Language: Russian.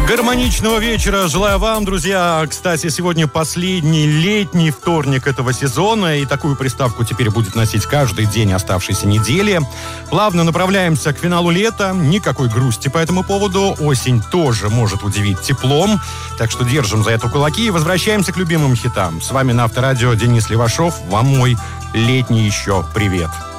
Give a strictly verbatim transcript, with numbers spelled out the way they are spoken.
Гармоничного вечера желаю вам, друзья. Кстати, сегодня последний летний вторник этого сезона, и такую приставку теперь будет носить каждый день оставшейся недели. Плавно направляемся к финалу лета. Никакой грусти по этому поводу. Осень тоже может удивить теплом. Так что держим за это кулаки и возвращаемся к любимым хитам. С вами на Авторадио Денис Левашов. Вам мой летний еще привет.